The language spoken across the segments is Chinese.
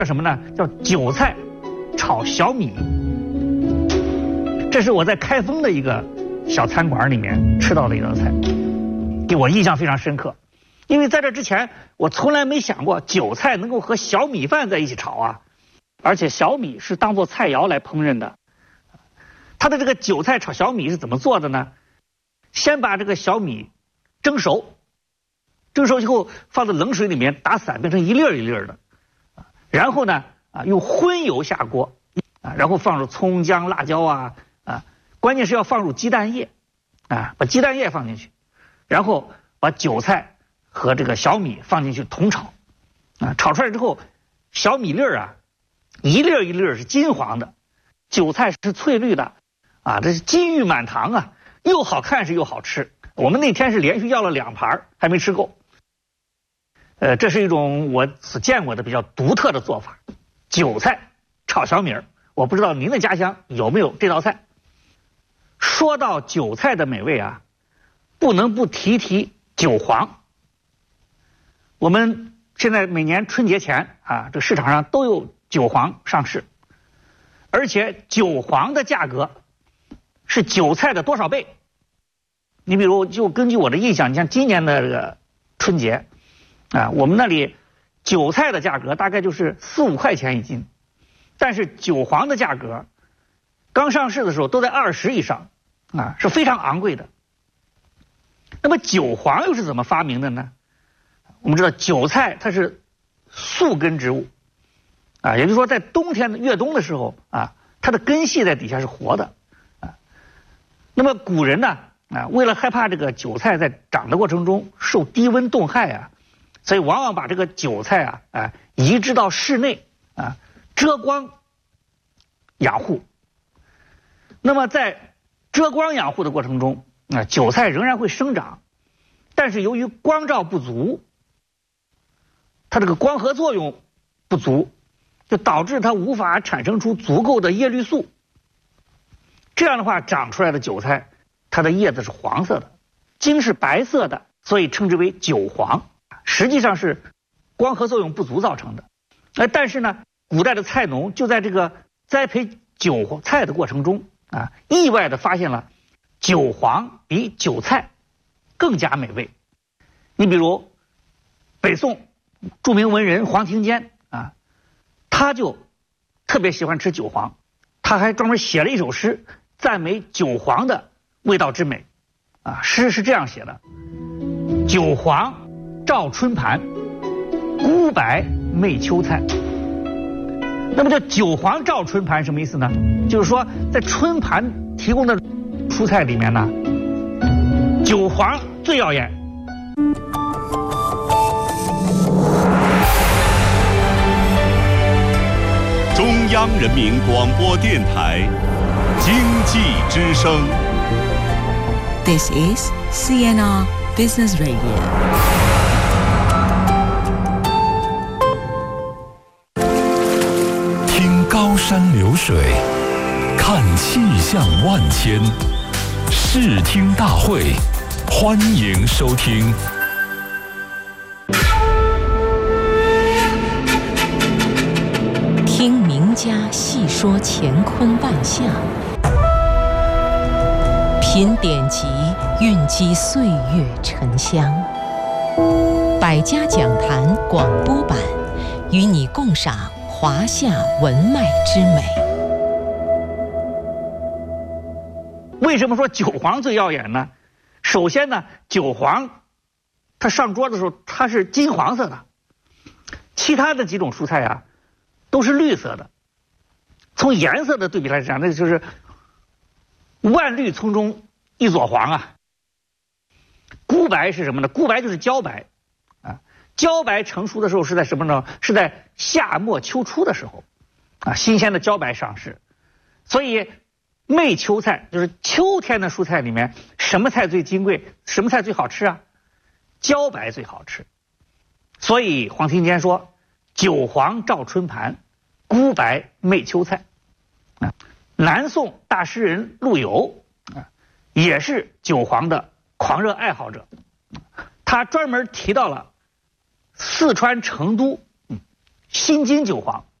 叫什么呢？叫韭菜炒小米。这是我在开封的一个小餐馆里面吃到的一道菜，给我印象非常深刻。因为在这之前，我从来没想过韭菜能够和小米饭在一起炒啊，而且小米是当做菜肴来烹饪的。它的这个韭菜炒小米是怎么做的呢？先把这个小米蒸熟，蒸熟以后放在冷水里面打散，变成一粒儿一粒儿的。然后呢，用荤油下锅，然后放入葱姜辣椒关键是要放入鸡蛋液，把鸡蛋液放进去，然后把韭菜和这个小米放进去同炒，炒出来之后，小米粒儿一粒儿一粒儿是金黄的，韭菜是翠绿的，这是金玉满堂啊，又好看是又好吃。我们那天是连续要了2盘，还没吃够。这是一种我所见过的比较独特的做法，韭菜炒小米儿。我不知道您的家乡有没有这道菜。说到韭菜的美味不能不提韭黄。我们现在每年春节前这市场上都有韭黄上市，而且韭黄的价格是韭菜的多少倍？你比如就根据我的印象，你像今年的这个春节我们那里韭菜的价格大概就是4-5块钱一斤，但是韭黄的价格刚上市的时候都在20以上是非常昂贵的。那么韭黄又是怎么发明的呢？我们知道韭菜它是宿根植物也就是说在冬天的越冬的时候它的根系在底下是活的那么古人呢为了害怕这个韭菜在长的过程中受低温冻害所以往往把这个韭菜移植到室内遮光养护。那么在遮光养护的过程中韭菜仍然会生长，但是由于光照不足，它这个光合作用不足，就导致它无法产生出足够的叶绿素。这样的话长出来的韭菜它的叶子是黄色的，茎是白色的，所以称之为韭黄，实际上是光合作用不足造成的。但是呢，古代的菜农就在这个栽培韭菜的过程中意外的发现了韭黄比韭菜更加美味。你比如北宋著名文人黄庭坚他就特别喜欢吃韭黄，他还专门写了一首诗赞美韭黄的味道之美诗是这样写的：韭黄照春盘，菇白媚秋菜。那么这韭黄照春盘什么意思呢？就是说在春盘提供的蔬菜里面呢，韭黄最耀眼。 中央人民广播电台经济之声。 This is CNR Business Radio。 听高山流水，看气象万千，视听大会，欢迎收听。 听名家细说乾坤万象，品典籍蕴积岁月沉香。百家讲坛广播版，与你共赏华夏文脉之美。 为什么说韭黄最耀眼呢？首先呢，韭黄它上桌的时候它是金黄色的，其他的几种蔬菜都是绿色的。从颜色的对比来讲，那就是万绿丛中一撮黄菇白是什么呢？菇白就是茭白茭白成熟的时候是在什么呢？是在夏末秋初的时候新鲜的茭白上市。所以媚秋菜就是秋天的蔬菜里面，什么菜最金贵？什么菜最好吃茭白最好吃。所以黄庭坚说韭黄照春盘，菇白媚秋菜南宋大诗人陆游也是韭黄的狂热爱好者，他专门提到了四川成都新津韭黄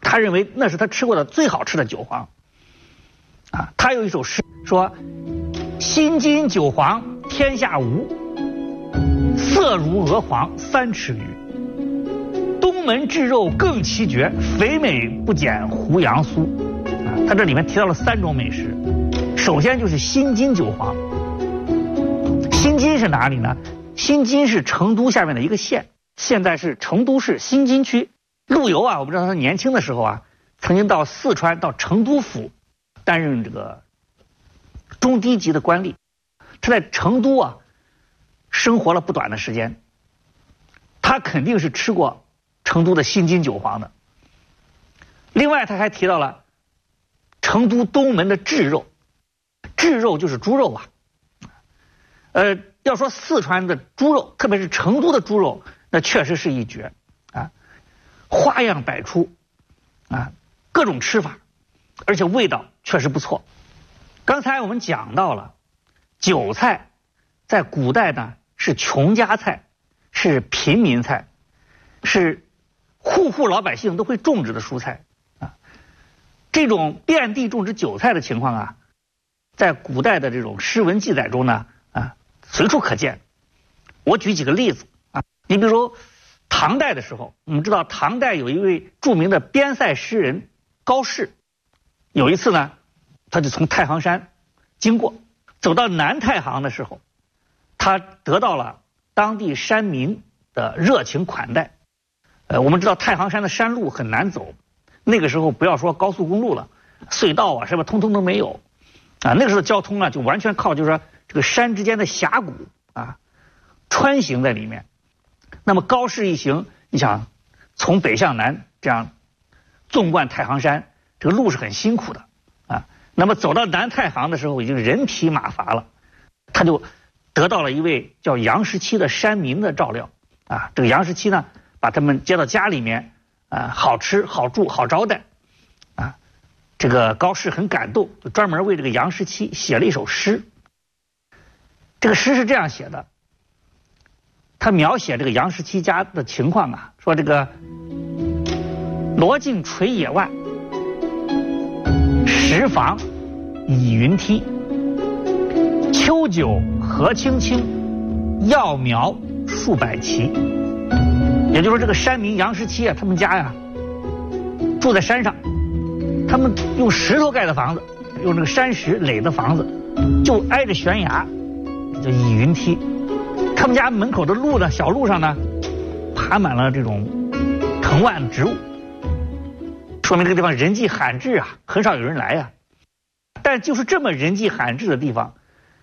他认为那是他吃过的最好吃的韭黄。啊，他有一首诗说：“新金韭黄天下无，色如鹅黄3尺余。东门炙肉更奇绝，肥美不减胡杨酥。”啊，他这里面提到了3种美食。首先就是新金韭黄。新金是哪里呢？新金是成都下面的一个县，现在是成都市新津区。陆游啊，我们知道他年轻的时候啊，曾经到四川到成都府担任这个中低级的官吏。他在成都啊生活了不短的时间，他肯定是吃过成都的新金韭黄的。另外他还提到了成都东门的炙肉，炙肉就是猪肉啊。要说四川的猪肉，特别是成都的猪肉，那确实是一绝啊，花样百出啊，各种吃法，而且味道确实不错。刚才我们讲到了韭菜在古代呢是穷家菜，是平民菜，是户户老百姓都会种植的蔬菜啊。这种遍地种植韭菜的情况啊，在古代的这种诗文记载中呢随处可见。我举几个例子啊，你比如说唐代的时候，我们知道唐代有一位著名的边塞诗人高适，有一次呢，他就从太行山经过，走到南太行的时候，他得到了当地山民的热情款待。我们知道太行山的山路很难走，那个时候不要说高速公路了，隧道啊什么通通都没有啊，那个时候交通啊就完全靠就是说这个山之间的峡谷啊穿行在里面。那么高适一行，你想从北向南这样纵贯太行山，这个路是很辛苦的啊。那么走到南太行的时候，已经人疲马乏了，他就得到了一位叫杨十七的山民的照料啊。这个杨十七呢，把他们接到家里面啊，好吃好住好招待啊。这个高适很感动，就专门为这个杨十七写了一首诗。这个诗是这样写的，他描写这个杨十七家的情况啊，说这个罗径垂野外，石房倚云梯，秋韭何青青，药苗数百齐。也就是说，这个山民杨十七啊，他们家呀住在山上，他们用石头盖的房子，用这个山石垒的房子，就挨着悬崖，叫倚云梯。他们家门口的路呢，小路上呢，爬满了这种藤蔓植物，说明这个地方人迹罕至啊，很少有人来啊。但就是这么人迹罕至的地方，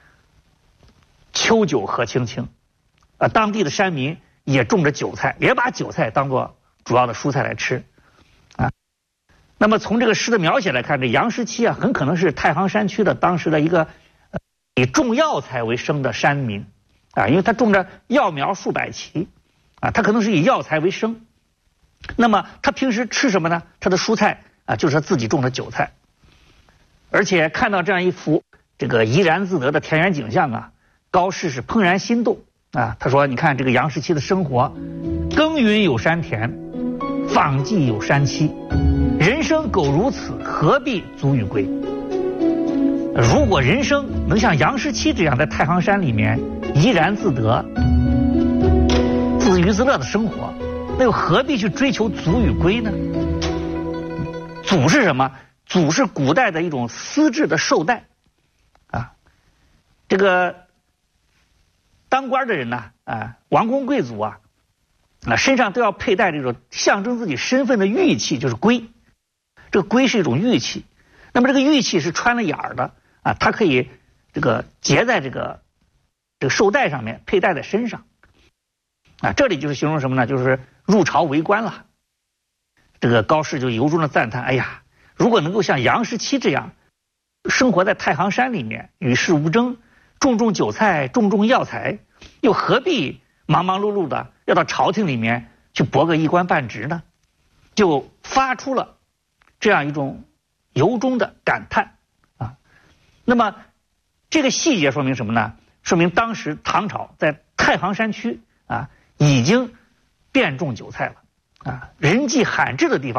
秋韭何青青，当地的山民也种着韭菜，也把韭菜当作主要的蔬菜来吃啊。那么从这个诗的描写来看，这杨十七啊，很可能是太行山区的当时的一个以种药材为生的山民啊，因为他种着药苗数百齐啊，他可能是以药材为生。那么他平时吃什么呢？他的蔬菜啊，就是他自己种的韭菜。而且看到这样一幅这个怡然自得的田园景象啊，高适是怦然心动啊。他说：“你看这个杨十七的生活，耕耘有山田，访迹有山栖，人生苟如此，何必足与归？如果人生能像杨十七这样在太行山里面怡然自得、自娱自乐的生活，那又何必去追求足与归呢？祖是什么？祖是古代的一种丝质的绶带啊。这个当官的人呢，王公贵族啊，身上都要佩戴这种象征自己身份的玉器，就是圭。这个圭是一种玉器，那么这个玉器是穿了眼儿的啊，它可以这个结在这个绶带上面，佩戴在身上啊。这里就是形容什么呢？就是入朝为官了。这个高适就由衷的赞叹：哎呀，如果能够像杨十七这样生活在太行山里面，与世无争，种韭菜，种药材，又何必忙忙碌碌的要到朝廷里面去博个一官半职呢？就发出了这样一种由衷的感叹啊。那么这个细节说明什么呢？说明当时唐朝在太行山区啊已经遍种韭菜了啊，人迹罕至的地方。